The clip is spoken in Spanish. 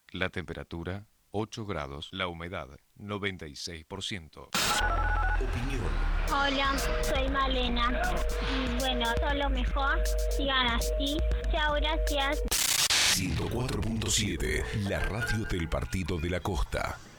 La temperatura 8 grados, la humedad 96%. Opinión. Hola, soy Malena. Y bueno, todo lo mejor. Sigan así. Chao, gracias. 104.7, la radio del Partido de la Costa.